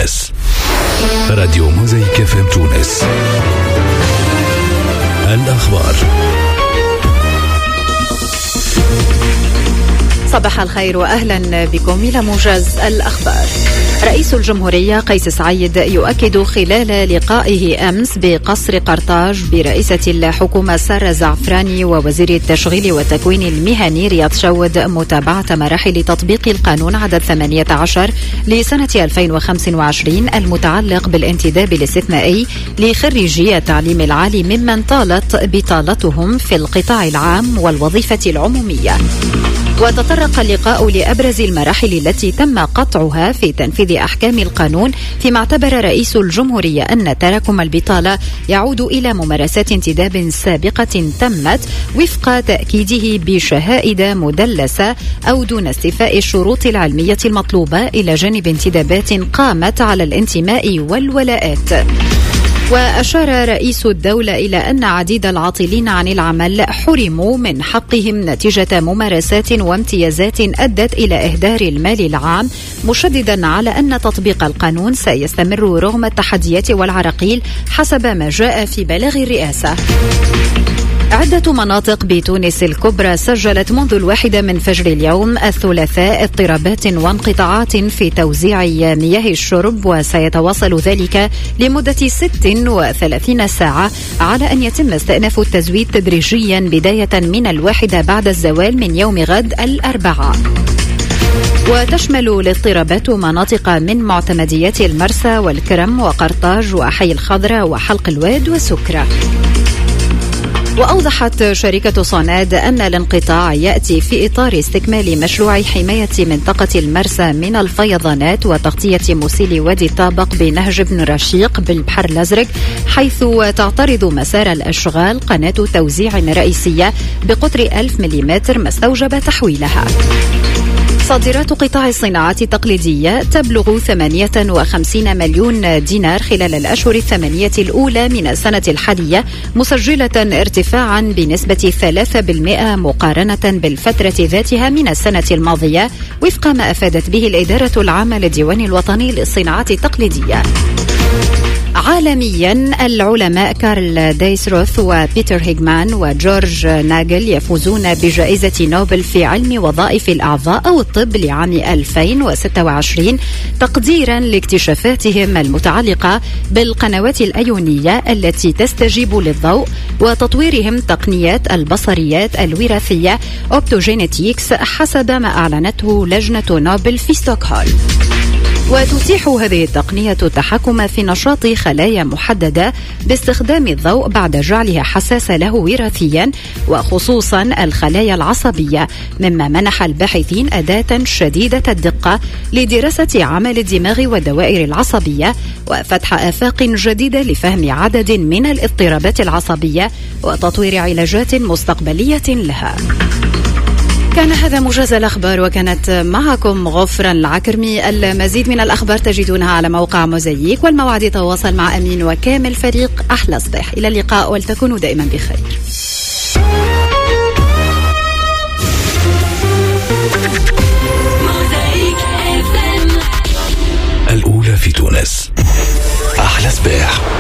تونس. راديو موزايك اف ام تونس. الأخبار. صباح الخير وأهلا بكم إلى موجز الأخبار. رئيس الجمهورية قيس سعيد يؤكد خلال لقائه أمس بقصر قرطاج برئيسة الحكومة سارة زعفراني ووزير التشغيل والتكوين المهني رياض شود متابعة مراحل تطبيق القانون عدد 18 لسنة 2025 المتعلق بالانتداب الاستثنائي لخريجي التعليم العالي ممن طالت بطالتهم في القطاع العام والوظيفة العمومية. وتطرق اللقاء لأبرز المراحل التي تم قطعها في تنفيذ أحكام القانون، فيما اعتبر رئيس الجمهورية أن تراكم البطالة يعود إلى ممارسات انتداب سابقة تمت وفق تأكيده بشهائد مدلسة أو دون استيفاء الشروط العلمية المطلوبة، إلى جانب انتدابات قامت على الانتماء والولاءات. وأشار رئيس الدولة إلى أن عديد العاطلين عن العمل حرموا من حقهم نتيجة ممارسات وامتيازات أدت إلى إهدار المال العام، مشددا على أن تطبيق القانون سيستمر رغم التحديات والعراقيل حسب ما جاء في بلاغ الرئاسة. عدة مناطق بتونس الكبرى سجلت منذ 1 من فجر اليوم الثلاثاء اضطرابات وانقطاعات في توزيع مياه الشرب، وسيتواصل ذلك لمدة 36 ساعة على أن يتم استئناف التزويد تدريجيا بداية من 1 بعد الزوال من يوم غد الأربعاء. وتشمل الاضطرابات مناطق من معتمديات المرسى والكرم وقرطاج وحي الخضراء وحلق الواد وسكرة. وأوضحت شركة صناد أن الانقطاع يأتي في إطار استكمال مشروع حماية منطقة المرسى من الفيضانات وتغطية مسيل وادي الطابق بنهج بن رشيق بالبحر الأزرق، حيث تعترض مسار الأشغال قناة توزيع رئيسية بقطر 1000 ملم ما استوجب تحويلها. صادرات قطاع الصناعات التقليدية تبلغ 58 مليون دينار خلال الأشهر 8 الأولى من السنة الحالية، مسجلة ارتفاعا بنسبة 3% مقارنة بالفترة ذاتها من السنة الماضية، وفق ما أفادت به الإدارة العامة للديوان الوطني للصناعات التقليدية. عالميا، العلماء كارل دايسروث وبيتر هيغمان وجورج ناجل يفوزون بجائزة نوبل في علم وظائف الأعضاء أو الطب لعام 2026 تقديرا لاكتشافاتهم المتعلقة بالقنوات الأيونية التي تستجيب للضوء، وتطويرهم تقنيات البصريات الوراثية أوبتوجينيتيكس حسب ما أعلنته لجنة نوبل في ستوكهولم. وتتيح هذه التقنية التحكم في نشاط خلايا محددة باستخدام الضوء بعد جعلها حساسة له وراثيا، وخصوصا الخلايا العصبية، مما منح الباحثين أداة شديدة الدقة لدراسة عمل الدماغ والدوائر العصبية وفتح آفاق جديدة لفهم عدد من الاضطرابات العصبية وتطوير علاجات مستقبلية لها. كان هذا موجز الأخبار، وكانت معكم غفران العكرمي. المزيد من الأخبار تجدونها على موقع موزايك، والموعد يتواصل مع أمين وكامل فريق أحلى صباح. إلى اللقاء ولتكونوا دائما بخير. الأولى في تونس. أحلى صباح.